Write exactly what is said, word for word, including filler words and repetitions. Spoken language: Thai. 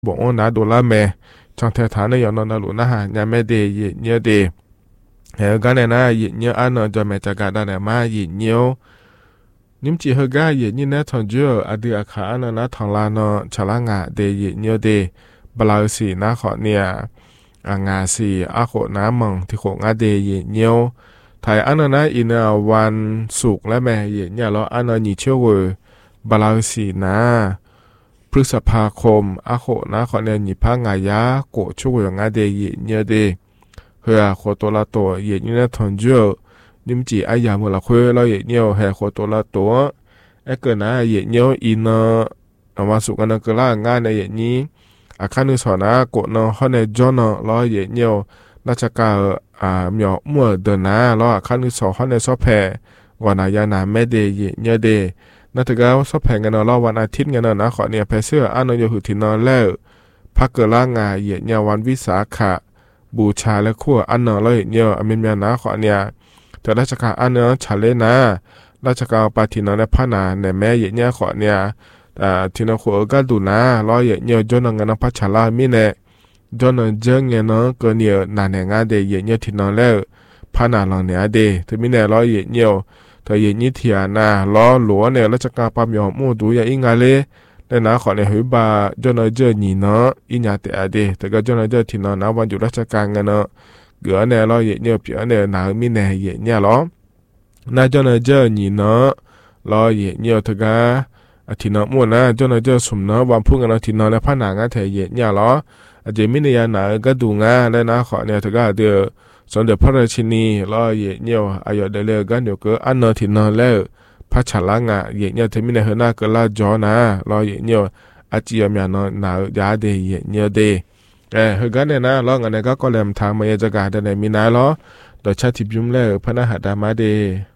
บอกว่านาดูแลแม่จังเทฐานในยอนนลุนะฮะยาแม่เดยเนื้อเดเฮกันเนี่ยนะยเนื้ออันนนจะแม่จะการได้มาเยเนื้อนิมจีเฮกาเยนี่นะทอนเจออดีอาคาอันนั้นทางลานฉลางาเดยเนื้อเดบลาวสีนะขอเนี่ยอ่างาสีอาโคน้ำมังที่โคงาเดยเนื้อไทยอันนั้นอินาวันสุกและแม่เยเนี่ยเราอันนั้นยิ่งเชื่อว่าบลาวสีนะพฤษภาคมอาโคนะขอเนี่ยหยิบพังายาโกช่วยงาเดยเนื้อเดเฮือโคตัวละตัวเยนี่นะทอนเจอนิมจีอายามุละคุยเราเยเนี่ยเฮโคตัวละตัวไอ้เกิดนะเยเนี่ยอินเอามาสุกันนะก็ล่างานในเยนี้อาคารนึกสอนนะกดนะเขาในจอนนะเราเยเนี่ยราชการอ่าเหมียวมัวเดินนะเราอาคารนึกสอนเขาในซอฟแพร์วันอายานาแม่เดยเยเนี่ยเดนั่นถือว่าซอฟแพร์กันนะเราวันอาทิตย์กันนะนะขอเนี่ยเพเสื้ออันนั้นอยู่ที่นอนแล้วพักเกิดล่างานเยเนี่ยวันวิสาขะบูชาและขั้วอันนั้นเราเยเนี่ยอเมริกานะขอเนี่ยแต่ราชการอันนั้นฉเลนะราชการปาทินในพานาในแม่เยเนี่ยขอเนี่ยอ่าที่นั่นขวก็ดูนะร้อยเยเนี่ยจนงั้นพัชลามีเนี่ยจนเจงเงี้ยนะก็เนี่ยนานงานเดยเยเนี่ยที่นั่นแล้วพานาหลังเนี่ยเดยถึงมีเนี่ยร้อยเยเนี่ยแต่เยเนี่ยที่อ่ะนะล้อหลวเนี่ยราชการปามยอมมูดูอย่างอิงาเลแต่นะขอเนี่ยหือบาจนเจอนี่เนาะอินยาเตอเดแต่ก็จนเจอที่นั่นนะวันอยู่ราชการกันเนาะเกือเนี่ยร้อยเยเนี่ยเปียเนี่ยหนามีเนี่ยเยเนี่ยหรอน่าจนเจอนี่เนาะร้อยเยเนี่ยถึงก็อาทิตย์นั้นมั่วนะจนเจอสมเนาะวันพุ่งกันอาทิตย์นั้นแล้วพนักงานเทเยเนี่ยหรออาจจะไม่ได้ยาหนาก็ดูงาแล้วนะขอเนี่ยถึงก็เดือสมเด็จพระราชินีร้อยเยเนี่ยอายุเดลกันอยู่ก็อันนทินนแล้วพระฉลางะเยเนี่ยถึงไม่ได้เห็นหน้าก็ลาจอนะร้อยเยเนี่ยอาจียมีนหนายาเดเยเนี่ยเดเออเฮกันเนี่ยนะร้องอันนี้ก็ก็เลยทางมาจะการได้มีนาล้อโดยชาติบิมแล้วพระนาหดามาเด